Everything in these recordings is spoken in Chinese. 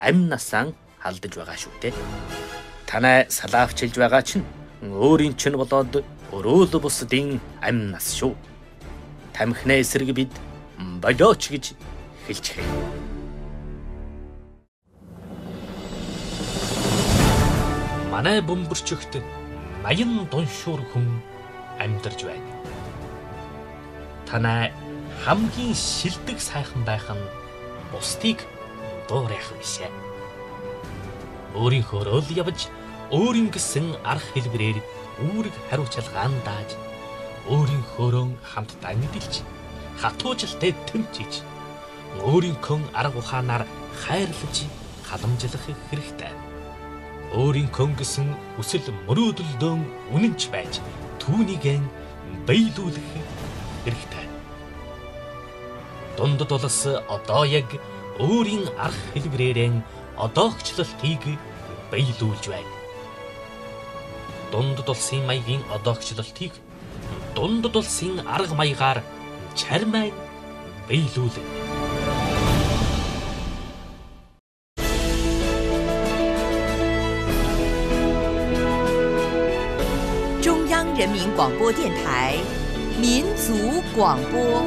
амь насаа алдаж байгаа шүү дээ. Танай салаавчилж байгаа чинь өөрийн чинь болоод өрөөл бусдын амь нас шүү. Тамхины эсрэг бид болооч гэж хэлчихье. Манай бөмбөрчөгт 80 дуншуур хүн амьдарч байна. Танай хамгийн шилдэг сайхан байх нь бусдыг дуурайх бишээ. Өөрийнхөө л явж өөрийн гэсэн арга хэлбэрээр үүрэг хариуцлагаан дааж өөрийнхөөрөө хамтдаа мэдэлж хатуужилтай тэмцэж өөрийнхөө арга ухаанаар хайрлаж халамжлах хэрэгтэй. Өөрийнхөө гэсэн хүсэл мөрөөдөлдөө үнэнч байж түүнийг биелүүлэх хэрэгтэй. Дундад улс одоо яг өөрийн арга хэлбэрээр одоогчлолтыг биелүүлж байна. Дундад улсын маягийн одоогчлолтыг дундад улсын арга маягаар чармай биелүүлнэ. 中央人民广播电台民族广播。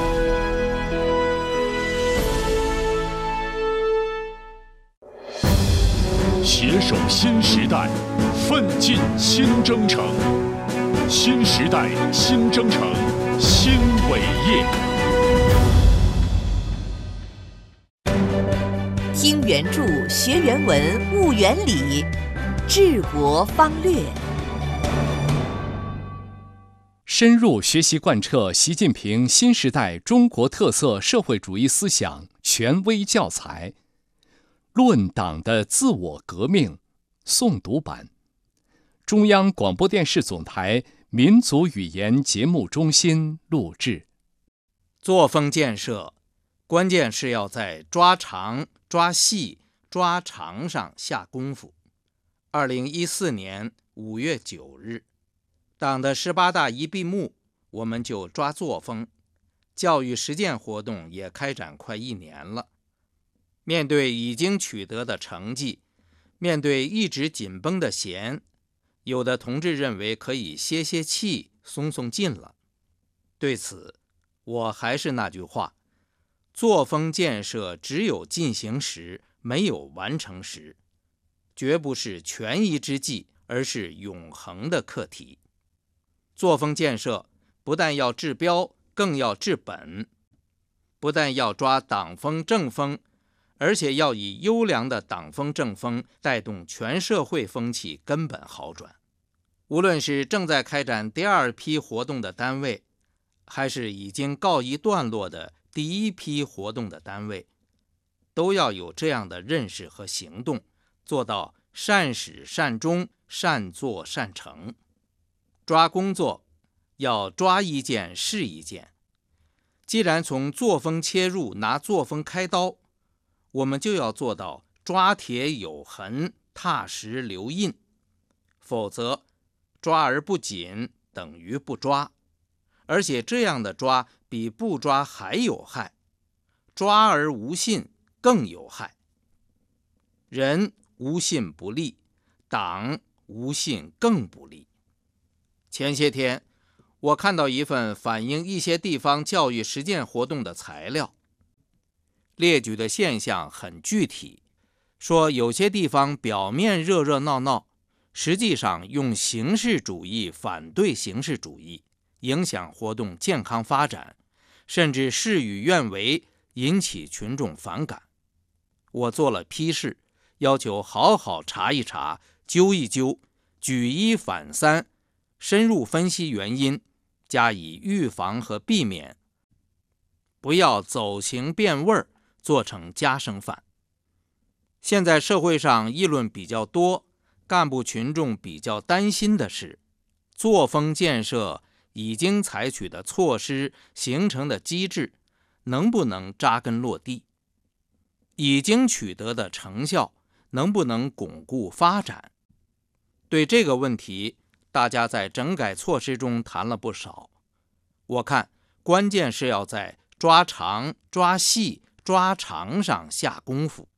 携手新时代，奋进新征程。新时代新征程新伟业。 听原著，学原文，悟原理，治国方略。 深入学习贯彻习近平新时代中国特色社会主义思想权威教材《论党的自我革命》诵读版，中央广播电视总台民族语言节目中心录制。 作风建设，关键是要在抓长、抓细、抓长上下功夫。2014年5月9日，党的18大一闭幕，我们就抓作风，教育实践活动也开展快1年了。面对已经取得的成绩，面对一直紧绷的弦，有的同志认为可以歇歇气，松松劲了。对此，我还是那句话，作风建设只有进行时，没有完成时，绝不是权宜之计，而是永恒的课题。作风建设不但要治标，更要治本，不但要抓党风政风，而且要以优良的党风政风带动全社会风气根本好转。无论是正在开展第2批活动的单位，还是已经告一段落的第1批活动的单位，都要有这样的认识和行动，做到善始善终，善作善成。抓工作要抓一件是一件。既然从作风切入，拿作风开刀，我们就要做到抓铁有痕，踏实留印，否则抓而不紧等于不抓，而且这样的抓比不抓还有害，抓而无信更有害。人无信不立，党无信更不立。前些天，我看到一份反映一些地方教育实践活动的材料，列举的现象很具体，说有些地方表面热热闹闹，实际上用形式主义反对形式主义，影响活动健康发展，甚至事与愿违，引起群众反感。我做了批示，要求好好查一查，揪一揪，举一反三，深入分析原因，加以预防和避免，不要走形变味儿，做成家生饭。现在社会上议论比较多，干部群众比较担心的是，作风建设已经采取的措施形成的机制能不能扎根落地，已经取得的成效能不能巩固发展。对这个问题，大家在整改措施中谈了不少。我看关键是要在抓长、抓细、抓长上下功夫。